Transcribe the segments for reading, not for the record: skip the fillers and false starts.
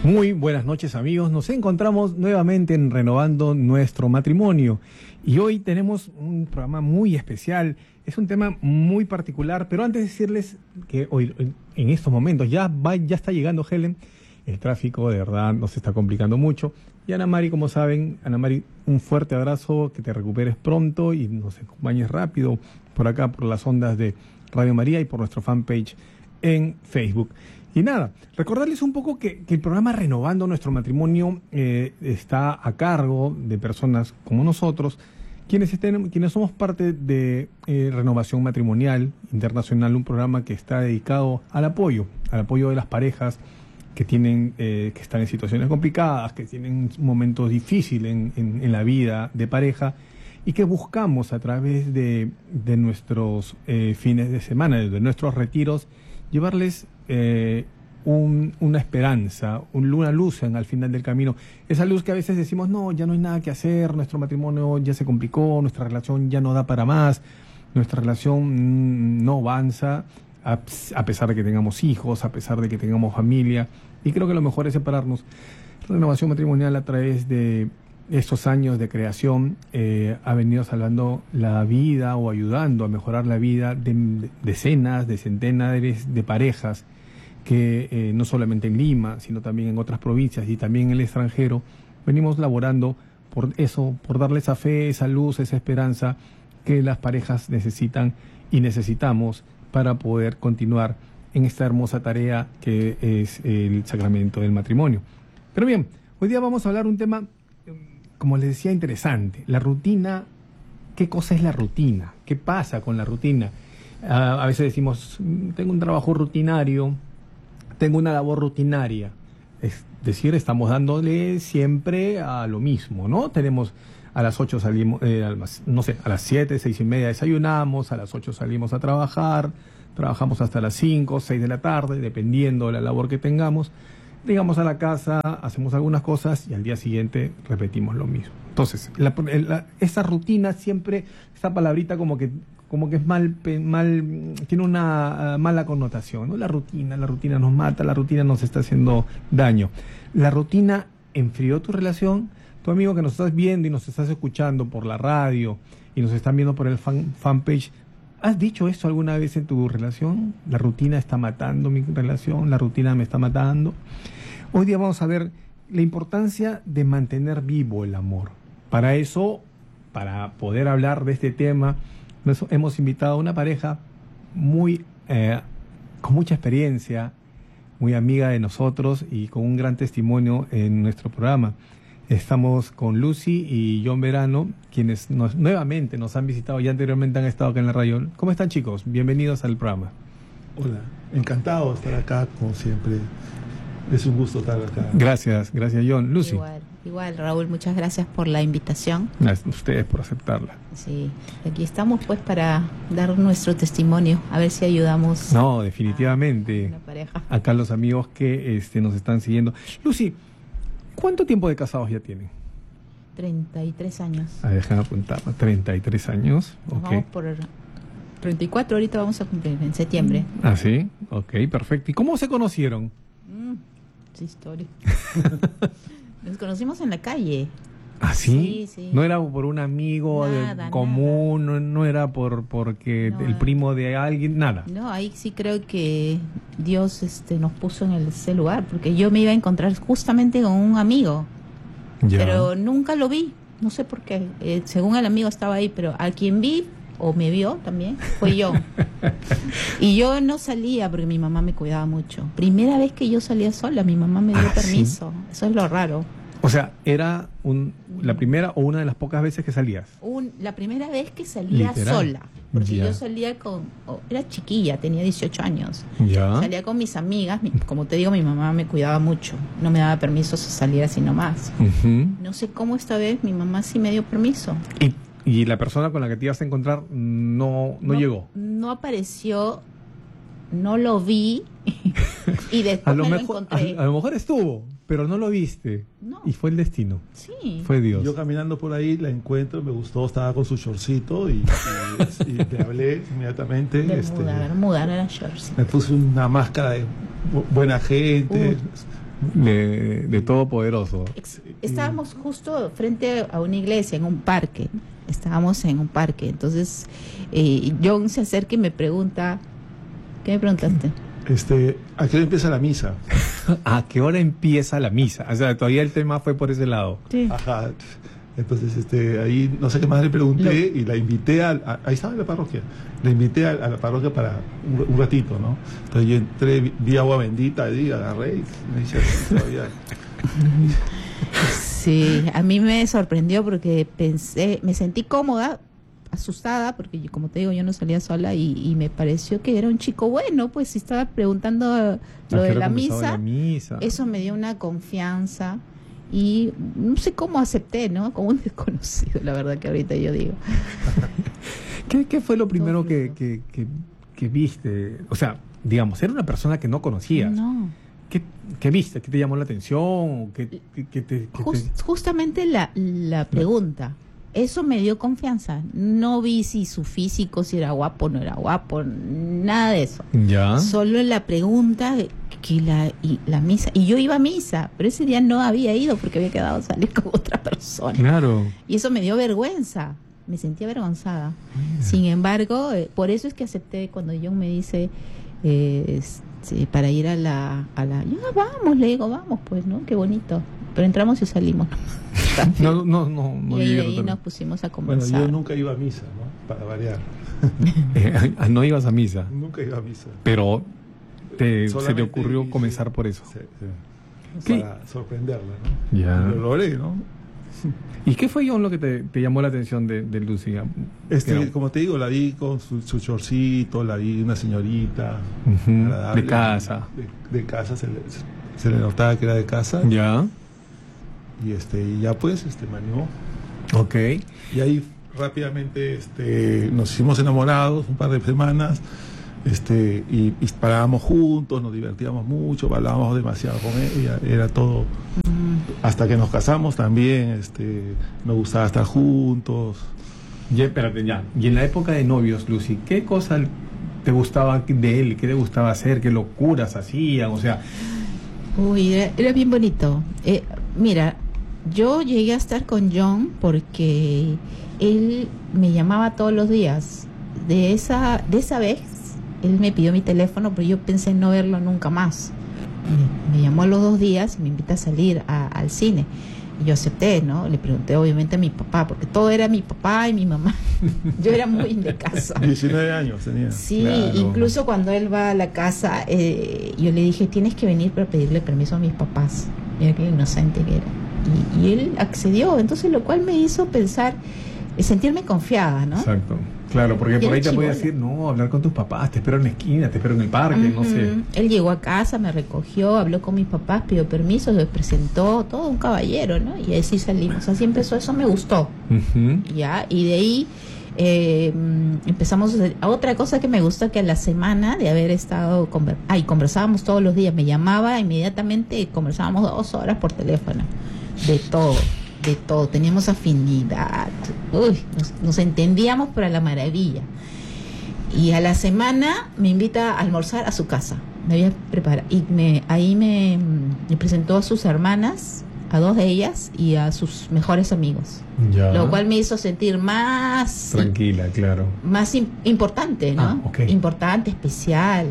Muy buenas noches, amigos. Nos encontramos nuevamente en Renovando Nuestro Matrimonio y hoy tenemos un programa muy especial. Es un tema muy particular, pero antes de decirles que hoy, en estos momentos, ya está llegando Helen. El tráfico de verdad nos está complicando mucho. Y Ana Mari, como saben, Ana Mari, un fuerte abrazo, que te recuperes pronto y nos acompañes rápido por acá, por las ondas de Radio María y por nuestro fanpage en Facebook. Y nada, recordarles un poco que el programa Renovando Nuestro Matrimonio está a cargo de personas como nosotros, quienes somos parte de Renovación Matrimonial Internacional, un programa que está dedicado al apoyo de las parejas que están en situaciones complicadas, que tienen momentos difíciles en la vida de pareja, y que buscamos a través de nuestros fines de semana, de nuestros retiros, llevarles una esperanza, una luz al final del camino. Esa luz que a veces decimos, no, ya no hay nada que hacer, nuestro matrimonio ya se complicó, nuestra relación ya no da para más, nuestra relación no avanza, a pesar de que tengamos hijos, a pesar de que tengamos familia, y creo que lo mejor es separarnos. Renovación Matrimonial, a través de estos años de creación, ha venido salvando la vida o ayudando a mejorar la vida de decenas, de centenares de parejas que no solamente en Lima, sino también en otras provincias y también en el extranjero, venimos laborando por eso, por darle esa fe, esa luz, esa esperanza que las parejas necesitan y necesitamos para poder continuar en esta hermosa tarea que es el sacramento del matrimonio. Pero bien, hoy día vamos a hablar un tema, como les decía, interesante. La rutina. ¿Qué cosa es la rutina? ¿Qué pasa con la rutina? A veces decimos, tengo un trabajo rutinario, tengo una labor rutinaria. Es decir, estamos dándole siempre a lo mismo, ¿no? Tenemos, a las 8 salimos, a las 7, 6 y media desayunamos, a las 8 salimos a trabajar, trabajamos hasta las 5, 6 de la tarde, dependiendo de la labor que tengamos. Llegamos a la casa, hacemos algunas cosas y al día siguiente repetimos lo mismo. Entonces, esa rutina siempre, esta palabrita como que es mal, tiene una mala connotación, ¿no? La rutina nos mata, la rutina nos está haciendo daño. La rutina enfrió tu relación. Tu amigo que nos estás viendo y nos estás escuchando por la radio y nos están viendo por el fanpage, ¿has dicho esto alguna vez en tu relación? La rutina está matando mi relación, la rutina me está matando. Hoy día vamos a ver la importancia de mantener vivo el amor. Para eso, para poder hablar de este tema, hemos invitado a una pareja con mucha experiencia, muy amiga de nosotros y con un gran testimonio en nuestro programa. Estamos con Lucy y John Verano, quienes nuevamente nos han visitado, ya anteriormente han estado acá en la radio. ¿Cómo están, chicos? Bienvenidos al programa. Hola, encantado de estar acá, como siempre. Es un gusto estar acá. Gracias John. Lucy. Igual, Raúl, muchas gracias por la invitación. Gracias a ustedes por aceptarla. Sí, aquí estamos pues para dar nuestro testimonio, a ver si ayudamos. No, definitivamente. A una pareja. Acá los amigos que nos están siguiendo. Lucy, ¿cuánto tiempo de casados ya tienen? 33 años. Déjame apuntar, 33 años. Vamos por 34, ahorita vamos a cumplir en septiembre. Ah, sí, ok, perfecto. ¿Y cómo se conocieron? Esa historia. Nos conocimos en la calle. ¿Ah, sí? Sí. ¿No era por un amigo común? No era porque el primo de alguien? Nada. No, ahí sí creo que Dios nos puso en ese lugar, porque yo me iba a encontrar justamente con un amigo. Ya. Pero nunca lo vi, no sé por qué. Según el amigo estaba ahí, pero a quien vi o me vio también fue yo. Y yo no salía porque mi mamá me cuidaba mucho. Primera vez que yo salía sola, mi mamá me dio permiso. ¿Sí? Eso es lo raro. O sea, ¿era la primera o una de las pocas veces que salías? La primera vez que salía sola. Porque yo salía era chiquilla, tenía 18 años. Ya. Salía con mis amigas. Como te digo, mi mamá me cuidaba mucho. No me daba permiso a salir así nomás. No sé cómo esta vez mi mamá sí me dio permiso. ¿Y la persona con la que te ibas a encontrar no llegó? No apareció, no lo vi y después me lo encontré. A lo mejor estuvo, pero no lo viste. No. Y fue el destino. Sí. Fue Dios. Yo caminando por ahí la encuentro, me gustó, estaba con su shortcito y le hablé inmediatamente. Bermuda era shortcito. Me puse una máscara de buena gente. de Todopoderoso. Estábamos justo frente a una iglesia, en un parque. Estábamos en un parque. Entonces, John se acerca y me pregunta, ¿qué me preguntaste? ¿A qué hora empieza la misa? ¿A qué hora empieza la misa? O sea, todavía el tema fue por ese lado. Sí. Ajá. Entonces, ahí no sé qué más le pregunté y la invité ahí estaba en la parroquia. La invité a la parroquia para un ratito, ¿no? Entonces yo entré, vi agua bendita allí, agarré y me dice todavía. Sí, a mí me sorprendió porque me sentí cómoda, asustada, porque yo, como te digo, yo no salía sola y me pareció que era un chico bueno, pues si estaba preguntando lo de la misa, eso me dio una confianza. Y no sé cómo acepté, ¿no? Como un desconocido, la verdad que ahorita yo digo. ¿Qué fue lo primero que viste? O sea, digamos, era una persona que no conocías. No. ¿Qué viste? ¿Qué te llamó la atención? Justamente la pregunta. Eso me dio confianza. No vi si su físico, si era guapo o no era guapo, nada de eso. Ya. Solo la pregunta que la misa. Y yo iba a misa, pero ese día no había ido porque había quedado a salir con otra persona. Claro. Y eso me dio vergüenza. Me sentía avergonzada. Sin embargo, por eso es que acepté cuando John me dice para ir a la ya vamos, le digo, vamos, pues, ¿no? Qué bonito. Pero entramos y salimos. No. Y ahí nos pusimos a conversar. Bueno, yo nunca iba a misa, ¿no? Para variar. No ibas a misa. Nunca iba a misa. Pero se te ocurrió comenzar por eso. Sí. Para sorprenderla, ¿no? Ya. Lo logré, ¿no? ¿Y qué fue, John, lo que te llamó la atención de Lucy? Como te digo, la vi con su chorcito, la vi una señorita de casa. De casa, se le notaba que era de casa. Ya. Y ya pues, me animó. Ok. Y ahí rápidamente nos hicimos enamorados un par de semanas. Y parábamos juntos, nos divertíamos mucho, hablábamos demasiado con ella, era todo. Hasta que nos casamos también, nos gustaba estar juntos. Espérate, ya. Y en la época de novios, Lucy, ¿qué cosa te gustaba de él? ¿Qué te gustaba hacer? ¿Qué locuras hacían? O sea... Uy, era bien bonito. Mira, yo llegué a estar con John porque él me llamaba todos los días. De esa vez, él me pidió mi teléfono, pero yo pensé en no verlo nunca más. Me llamó a los 2 días, me invita a salir al cine. Y yo acepté, ¿no? Le pregunté obviamente a mi papá, porque todo era mi papá y mi mamá. Yo era muy de casa. 19 años tenía. Sí, claro. Incluso cuando él va a la casa, yo le dije, tienes que venir para pedirle permiso a mis papás. Mira qué inocente que era. Y él accedió, entonces lo cual me hizo pensar, sentirme confiada, ¿no? Exacto. Claro, porque por ahí te podía decir, no, hablar con tus papás, te espero en la esquina, te espero en el parque, no sé. Él llegó a casa, me recogió, habló con mis papás, pidió permiso, se presentó, todo un caballero, ¿no? Y así salimos, así empezó, eso me gustó. Ya, y de ahí empezamos a hacer otra cosa que me gustó, que a la semana de haber estado conversábamos todos los días, me llamaba inmediatamente y conversábamos 2 horas por teléfono, de todo, teníamos afinidad, nos entendíamos para la maravilla. Y a la semana me invita a almorzar a su casa, me había preparado y ahí me presentó a sus hermanas, a 2 de ellas y a sus mejores amigos, lo cual me hizo sentir más tranquila, claro, más importante, ¿no? Okay. Importante, especial.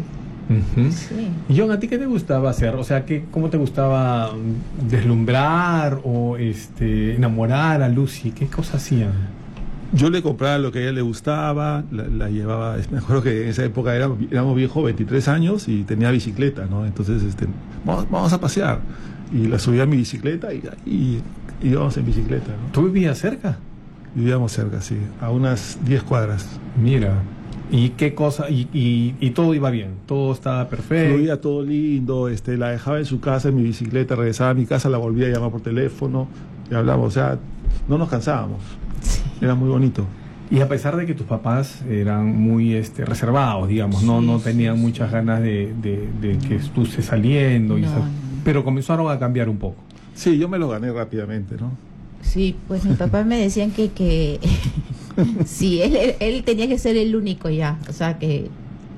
Sí. Y John, ¿a ti qué te gustaba hacer? O sea, ¿cómo te gustaba deslumbrar o enamorar a Lucy? ¿Qué cosas hacían? Yo le compraba lo que a ella le gustaba, la llevaba. Me acuerdo que en esa época éramos viejos, 23 años, y tenía bicicleta, ¿no? Entonces, vamos a pasear. Y la subía a mi bicicleta y íbamos en bicicleta, ¿no? ¿Tú vivías cerca? Vivíamos cerca, sí, a unas 10 cuadras. Mira. ¿Y qué cosa? Y todo iba bien, todo estaba perfecto. Fluía todo lindo, la dejaba en su casa, en mi bicicleta, regresaba a mi casa, la volvía a llamar por teléfono, y hablábamos, o sea, no nos cansábamos. Sí. Era muy bonito. Y a pesar de que tus papás eran muy reservados, digamos, no tenían muchas ganas de que tú estés saliendo, pero comenzaron a cambiar un poco. Sí, yo me lo gané rápidamente, ¿no? Sí, pues mis papás me decían que sí, él tenía que ser el único ya, o sea que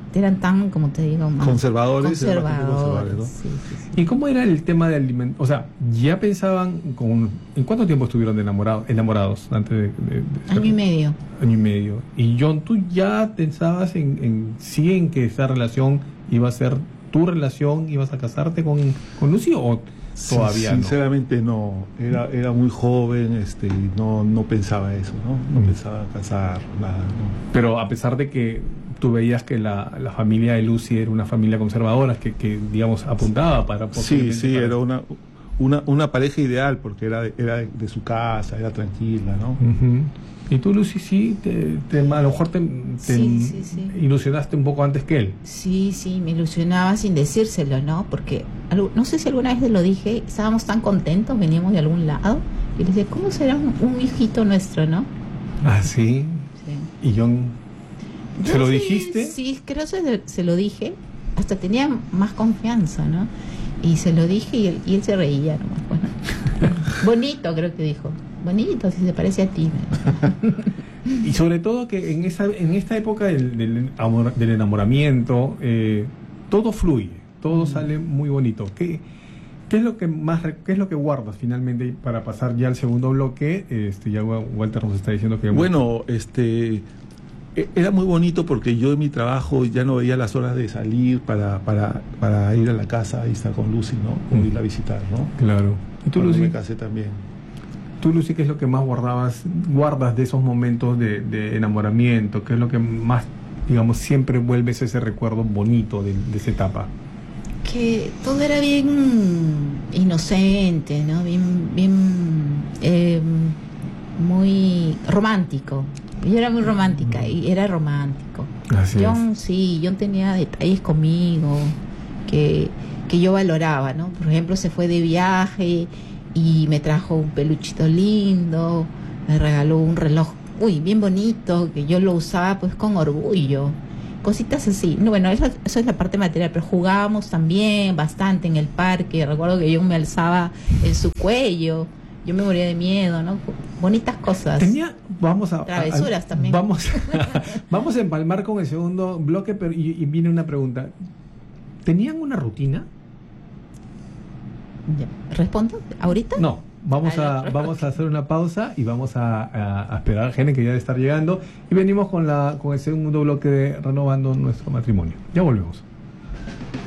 eran tan, como te digo, más conservadores, ¿no? Sí. ¿Y cómo era el tema de alimento? O sea, ¿ya pensaban en cuánto tiempo estuvieron enamorados antes de año y medio? Año y medio. Y John, ¿tú ya pensabas en que esa relación iba a ser tu relación, ibas a casarte con Lucy o todavía sinceramente no? Era muy joven, y no pensaba eso, ¿no? No pensaba casar, nada, ¿no? Pero a pesar de que tú veías que la familia de Lucy era una familia conservadora, que digamos, apuntaba para... Sí, era una pareja ideal, porque era de su casa, era tranquila, ¿no? Uh-huh. ¿Y tú, Lucy, sí? A lo mejor te sí. ilusionaste un poco antes que él. Sí, me ilusionaba sin decírselo, ¿no? Porque, no sé si alguna vez te lo dije, estábamos tan contentos, veníamos de algún lado, y le decía, ¿cómo será un hijito nuestro, no? Ah, sí. ¿Y John, se lo dijiste? Sí, creo que se lo dije, hasta tenía más confianza, ¿no? Y se lo dije y él se reía nomás, bueno. Bonito, creo que dijo. Bonito, si se parece a ti. Y sobre todo que en esta época del enamoramiento, todo fluye, todo sale muy bonito. ¿Qué es lo que guardas finalmente para pasar ya al segundo bloque? Ya Walter nos está diciendo que... Bueno, era muy bonito porque yo en mi trabajo ya no veía las horas de salir para ir a la casa y estar con Lucy, ¿no? O irla a visitar, ¿no? Claro. ¿Y tú, Lucy? Me casé también. Tú, Lucy, ¿qué es lo que más guardas de esos momentos de enamoramiento? ¿Qué es lo que más, digamos, siempre vuelves ese recuerdo bonito de esa etapa? Que todo era bien inocente, ¿no? Bien muy romántico. Yo era muy romántica y era romántico. John tenía detalles conmigo que yo valoraba, ¿no? Por ejemplo, se fue de viaje y me trajo un peluchito lindo, me regaló un reloj bien bonito, que yo lo usaba pues con orgullo, cositas así. Bueno, eso es la parte material, pero jugábamos también bastante en el parque. Recuerdo que yo me alzaba en su cuello, yo me moría de miedo, ¿no? Bonitas cosas. Travesuras también. Vamos a empalmar con el segundo bloque, pero y viene una pregunta. ¿Tenían una rutina? ¿Respondo ahorita? No, vamos a hacer una pausa y vamos a esperar a gente que ya debe estar llegando, y venimos con el segundo bloque de Renovando Nuestro Matrimonio. Ya volvemos.